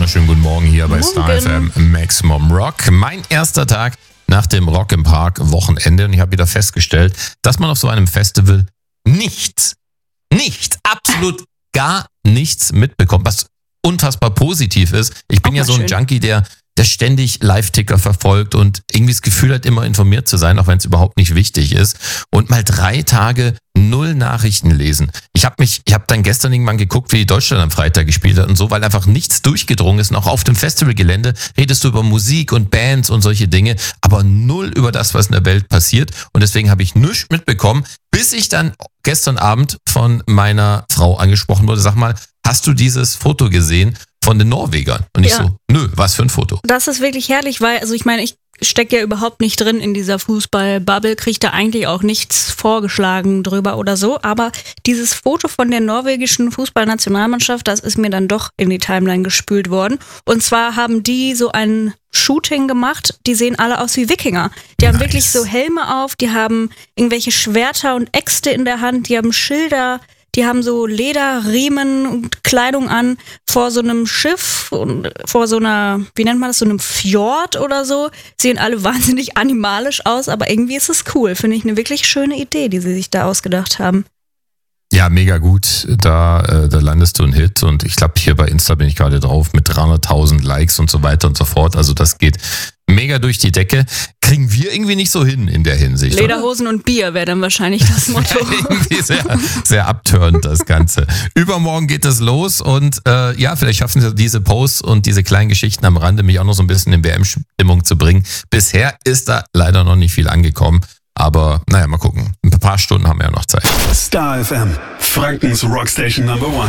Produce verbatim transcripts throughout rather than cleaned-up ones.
wunderschönen guten Morgen hier bei Star F M Maximum Rock. Mein erster Tag nach dem Rock im Park Wochenende und ich habe wieder festgestellt, dass man auf so einem Festival nichts, nichts, absolut gar nichts mitbekommt, was unfassbar positiv ist. Ich bin ja so ein schön. Junkie, der der ständig Live-Ticker verfolgt und irgendwie das Gefühl hat, immer informiert zu sein, auch wenn es überhaupt nicht wichtig ist. Und mal drei Tage null Nachrichten lesen. Ich habe mich, ich habe dann gestern irgendwann geguckt, wie Deutschland am Freitag gespielt hat und so, weil einfach nichts durchgedrungen ist. Und auch auf dem Festivalgelände redest du über Musik und Bands und solche Dinge, aber null über das, was in der Welt passiert. Und deswegen habe ich nichts mitbekommen, bis ich dann gestern Abend von meiner Frau angesprochen wurde. Sag mal, hast du dieses Foto gesehen von den Norwegern? Und ich ja. so, nö, was für ein Foto? Das ist wirklich herrlich, weil, also ich meine, ich stecke ja überhaupt nicht drin in dieser Fußball-Bubble, kriege da eigentlich auch nichts vorgeschlagen drüber oder so, aber dieses Foto von der norwegischen Fußballnationalmannschaft, das ist mir dann doch in die Timeline gespült worden. Und zwar haben die so ein Shooting gemacht, die sehen alle aus wie Wikinger. Die haben nice. wirklich so Helme auf, die haben irgendwelche Schwerter und Äxte in der Hand, die haben Schilder, die haben so Lederriemen und Kleidung an vor so einem Schiff und vor so einer, wie nennt man das, so einem Fjord oder so. Sehen alle wahnsinnig animalisch aus, aber irgendwie ist es cool. Finde ich eine wirklich schöne Idee, die sie sich da ausgedacht haben. Ja, mega gut. Da, äh, da landest du einen Hit und ich glaube, hier bei Insta bin ich gerade drauf mit dreihunderttausend Likes und so weiter und so fort. Also das geht mega durch die Decke. Kriegen wir irgendwie nicht so hin in der Hinsicht. Lederhosen oder? Und Bier wäre dann wahrscheinlich das Motto. Irgendwie sehr, sehr abturnend das Ganze. Übermorgen geht es los und äh, ja, vielleicht schaffen sie diese Posts und diese kleinen Geschichten am Rande, mich auch noch so ein bisschen in W M-Stimmung zu bringen. Bisher ist da leider noch nicht viel angekommen. Aber naja, mal gucken. Ein paar Stunden haben wir ja noch Zeit. Star F M, Frankens Rockstation Number One.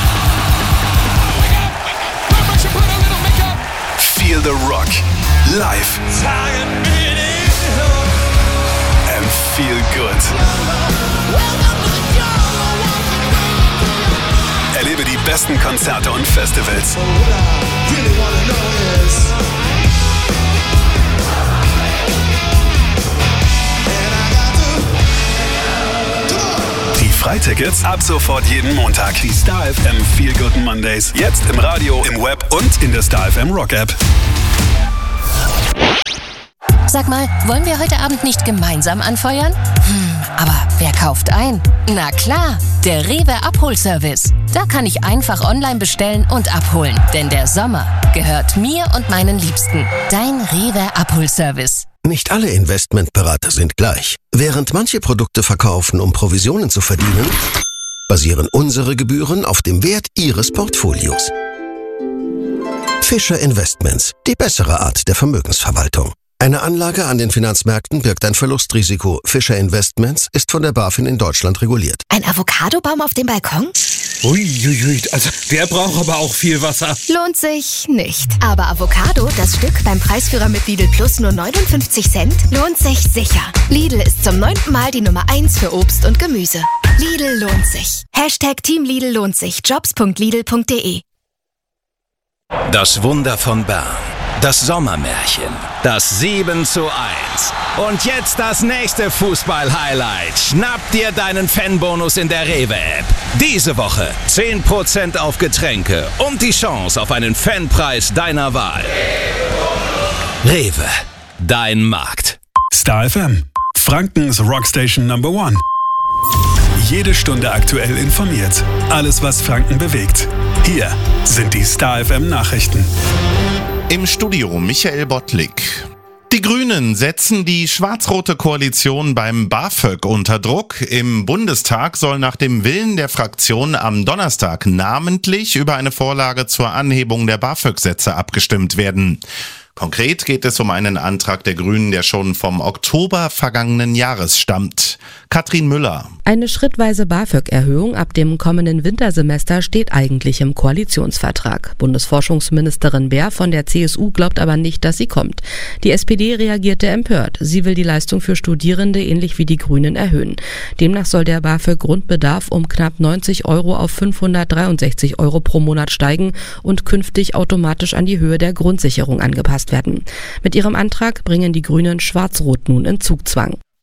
Feel the Rock. Live. And feel good. Erlebe die besten Konzerte und Festivals. Die Freitickets ab sofort jeden Montag. Die Star F M Feel Good Mondays. Jetzt im Radio, im Web und in der Star F M Rock App. Sag mal, wollen wir heute Abend nicht gemeinsam anfeuern? Hm, aber wer kauft ein? Na klar, der Rewe Abholservice. Da kann ich einfach online bestellen und abholen. Denn der Sommer gehört mir und meinen Liebsten. Dein Rewe Abholservice. Nicht alle Investmentberater sind gleich. Während manche Produkte verkaufen, um Provisionen zu verdienen, basieren unsere Gebühren auf dem Wert Ihres Portfolios. Fischer Investments, die bessere Art der Vermögensverwaltung. Eine Anlage an den Finanzmärkten birgt ein Verlustrisiko. Fischer Investments ist von der BaFin in Deutschland reguliert. Ein Avocadobaum auf dem Balkon? Uiuiui, also der braucht aber auch viel Wasser. Lohnt sich nicht. Aber Avocado, das Stück beim Preisführer mit Lidl Plus nur neunundfünfzig Cent, lohnt sich sicher. Lidl ist zum neunten Mal die Nummer eins für Obst und Gemüse. Lidl lohnt sich. Hashtag Team Lidl lohnt sich. Jobs punkt lidl punkt de. Das Wunder von Bern. Das Sommermärchen. Das sieben zu eins. Und jetzt das nächste Fußball-Highlight. Schnapp dir deinen Fanbonus in der Rewe-App. Diese Woche zehn Prozent auf Getränke und die Chance auf einen Fanpreis deiner Wahl. Rewe. Dein Markt. Star F M. Frankens Rockstation Number One. Jede Stunde aktuell informiert. Alles, was Franken bewegt. Hier sind die Star F M Nachrichten. Im Studio Michael Bottlik. Die Grünen setzen die schwarz-rote Koalition beim BAföG unter Druck. Im Bundestag soll nach dem Willen der Fraktion am Donnerstag namentlich über eine Vorlage zur Anhebung der BAföG-Sätze abgestimmt werden. Konkret geht es um einen Antrag der Grünen, der schon vom Oktober vergangenen Jahres stammt. Katrin Müller. Eine schrittweise BAföG-Erhöhung ab dem kommenden Wintersemester steht eigentlich im Koalitionsvertrag. Bundesforschungsministerin Baer von der C S U glaubt aber nicht, dass sie kommt. Die S P D reagierte empört. Sie will die Leistung für Studierende ähnlich wie die Grünen erhöhen. Demnach soll der BAföG-Grundbedarf um knapp neunzig Euro auf fünfhundertdreiundsechzig Euro pro Monat steigen und künftig automatisch an die Höhe der Grundsicherung angepasst werden. Mit ihrem Antrag bringen die Grünen Schwarz-Rot nun in Zugzwang.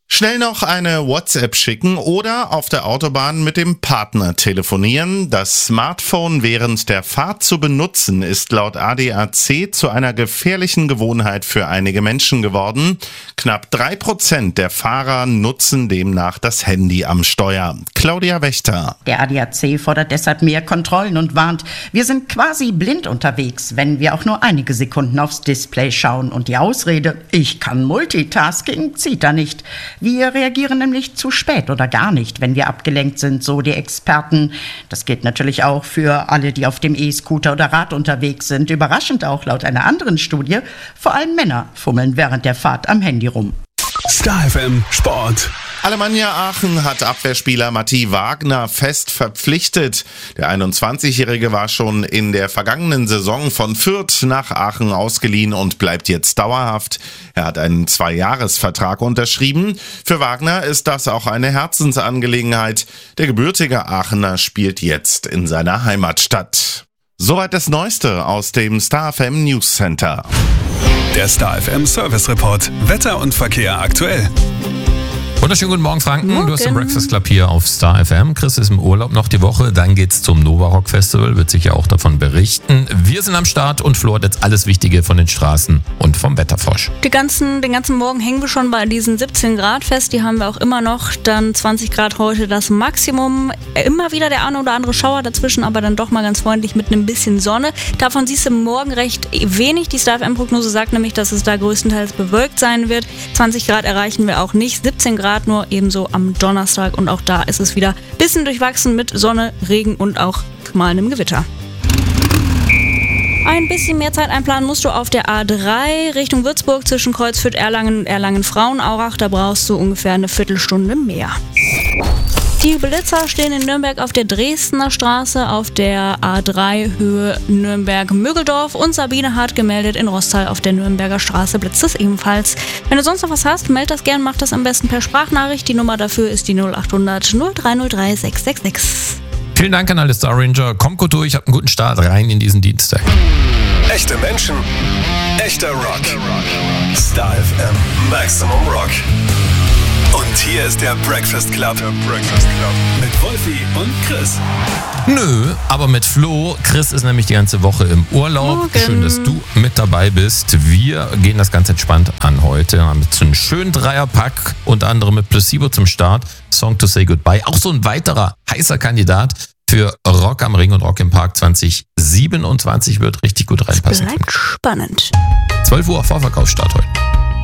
Schnell noch eine WhatsApp schicken oder auf der Autobahn mit dem Partner telefonieren. Das Smartphone während der Fahrt zu benutzen, ist laut A D A C zu einer gefährlichen Gewohnheit für einige Menschen geworden. Knapp drei Prozent der Fahrer nutzen demnach das Handy am Steuer. Claudia Wächter. Der A D A C fordert deshalb mehr Kontrollen und warnt, wir sind quasi blind unterwegs, wenn wir auch nur einige Sekunden aufs Display schauen. Und die Ausrede, ich kann Multitasking, zieht da nicht. Wir reagieren nämlich zu spät oder gar nicht, wenn wir abgelenkt sind, so die Experten. Das gilt natürlich auch für alle, die auf dem E-Scooter oder Rad unterwegs sind. Überraschend auch laut einer anderen Studie, vor allem Männer fummeln während der Fahrt am Handy rum. Star F M Sport. Alemannia Aachen hat Abwehrspieler Matti Wagner fest verpflichtet. Der einundzwanzigjährige war schon in der vergangenen Saison von Fürth nach Aachen ausgeliehen und bleibt jetzt dauerhaft. Er hat einen Zweijahresvertrag unterschrieben. Für Wagner ist das auch eine Herzensangelegenheit. Der gebürtige Aachener spielt jetzt in seiner Heimatstadt. Soweit das Neueste aus dem Star F M News Center. Der Star F M Service Report. Wetter und Verkehr aktuell. Wunderschönen guten Morgen, Franken. Morgen. Du hast den Breakfast Club hier auf Star F M. Chris ist im Urlaub noch die Woche. Dann geht's zum Nova Rock Festival. Wird sicher auch davon berichten. Wir sind am Start und Flo hat jetzt alles Wichtige von den Straßen und vom Wetterfrosch. Die ganzen, den ganzen Morgen hängen wir schon bei diesen siebzehn Grad fest. Die haben wir auch immer noch. Dann zwanzig Grad heute das Maximum. Immer wieder der eine oder andere Schauer dazwischen, aber dann doch mal ganz freundlich mit einem bisschen Sonne. Davon siehst du morgen recht wenig. Die Star F M-Prognose sagt nämlich, dass es da größtenteils bewölkt sein wird. zwanzig Grad erreichen wir auch nicht. siebzehn Grad nur ebenso am Donnerstag und auch da ist es wieder ein bisschen durchwachsen mit Sonne, Regen und auch mal einem Gewitter. Ein bisschen mehr Zeit einplanen musst du auf der A drei Richtung Würzburg zwischen Kreuzfürth, Erlangen und Erlangen-Frauenaurach. Da brauchst du ungefähr eine Viertelstunde mehr. Die Blitzer stehen in Nürnberg auf der Dresdner Straße, auf der A drei Höhe Nürnberg-Mögeldorf und Sabine hat gemeldet, in Rostal auf der Nürnberger Straße blitzt es ebenfalls. Wenn du sonst noch was hast, meld das gern, mach das am besten per Sprachnachricht. Die Nummer dafür ist die null acht hundert null drei null drei sechs sechs sechs. Vielen Dank an alle Star Ranger. Kommt gut durch, habt einen guten Start rein in diesen Dienstag. Echte Menschen, echter Rock. Star F M Maximum Rock. Und hier ist der Breakfast Club. Der Breakfast Club. Mit Wolfi und Chris. Nö, aber mit Flo. Chris ist nämlich die ganze Woche im Urlaub. Morgen. Schön, dass du mit dabei bist. Wir gehen das ganz entspannt an heute. Haben jetzt einen schönen Dreierpack, unter anderem mit Placebo zum Start. Song to Say Goodbye. Auch so ein weiterer heißer Kandidat für Rock am Ring und Rock im Park zwanzig siebenundzwanzig wird richtig gut reinpassen. Bleibt spannend. zwölf Uhr Vorverkaufsstart heute.